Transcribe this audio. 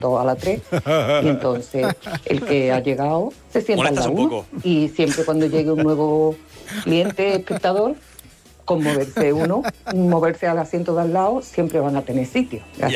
2 a la 3, y entonces el que ha llegado se sienta al Molestas lado un poco. y siempre cuando llegue un nuevo cliente, espectador, con moverse al asiento de al lado, siempre van a tener sitio.